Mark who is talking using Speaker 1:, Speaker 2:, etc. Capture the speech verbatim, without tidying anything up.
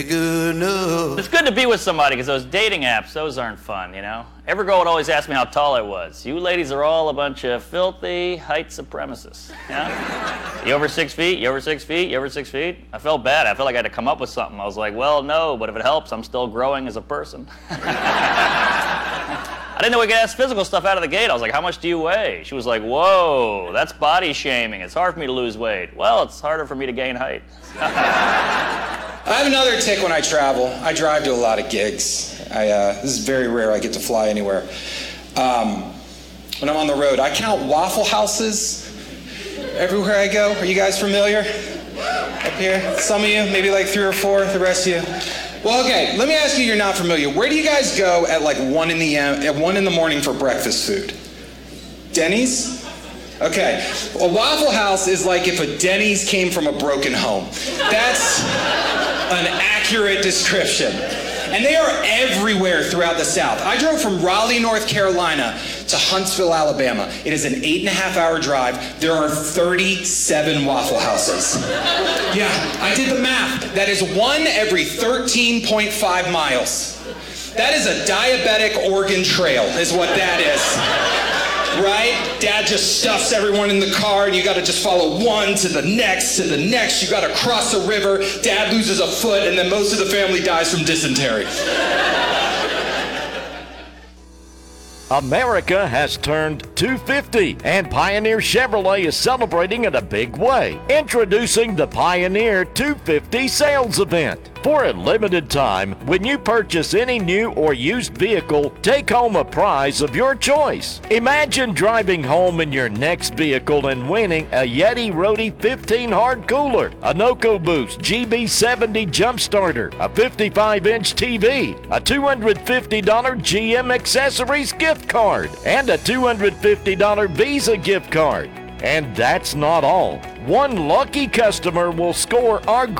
Speaker 1: Good enough.
Speaker 2: It's good to be with somebody because those dating apps, those aren't fun, you know? Every girl would always ask me how tall I was. You ladies are all a bunch of filthy height supremacists. You know? You over six feet? You over six feet? You over six feet? I felt bad. I felt like I had to come up with something. I was like, well, no, but if it helps, I'm still growing as a person. I didn't know we could ask physical stuff out of the gate. I was like, how much do you weigh? She was like, whoa, that's body shaming. It's hard for me to lose weight. Well, it's harder for me to gain height.
Speaker 3: I have another tick when I travel. I drive to a lot of gigs. I, uh, this is very rare I get to fly anywhere. Um, when I'm on the road, I count Waffle Houses everywhere I go. Are you guys familiar? Up here? Some of you, maybe like three or four, the rest of you. Well, okay, let me ask you, you're not familiar. Where do you guys go at like one in the, at one in the morning for breakfast food? Denny's? Okay, a Waffle House is like if a Denny's came from a broken home. That's an accurate description. And they are everywhere throughout the South. I drove from Raleigh, North Carolina to Huntsville, Alabama. It is an eight and a half hour drive. There are thirty-seven Waffle Houses. Yeah, I did the math. That is one every thirteen point five miles. That is a diabetic Oregon Trail, is what that is. Right? Dad just stuffs everyone in the car and you gotta just follow one to the next to the next. You gotta cross a river, Dad loses a foot, and then most of the family dies from dysentery.
Speaker 4: America has turned two fifty, and Pioneer Chevrolet is celebrating in a big way. Introducing the Pioneer two fifty sales event. For a limited time, when you purchase any new or used vehicle, take home a prize of your choice. Imagine driving home in your next vehicle and winning a Yeti Rode fifteen hard cooler, a Noco Boost G B seventy jump starter, a fifty-five inch T V, a two hundred fifty dollar G M accessories gift card, and a two hundred fifty dollar Visa gift card. And that's not all. One lucky customer will score our